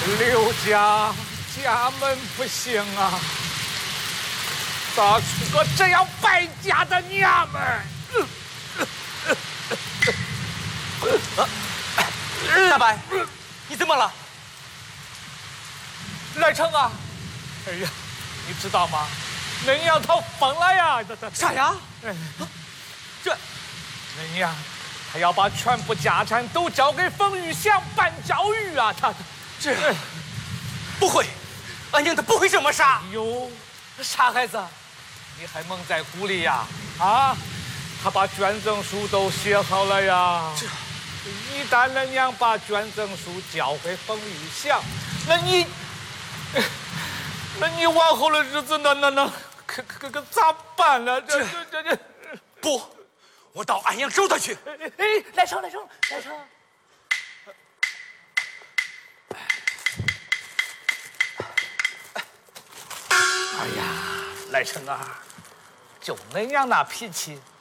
刘家家门不幸啊，咋出个这样败家的娘们儿？ 大伯，你怎么了？ 来成啊！哎呀，你知道吗？恁娘她疯了呀！ 啥呀？这， 恁娘，她要把全部家产都交给冯玉祥办教育啊！ 这不会，俺娘她不会这么傻。 哟，傻孩子，你还蒙在鼓里呀？啊，她把捐赠书都写好了呀。一旦恁娘把捐赠书交给冯玉祥，那你往后的日子那可咋办呢？这不，我到安阳找他去。 哎，来成。哎呀，来成啊，就恁娘那脾气，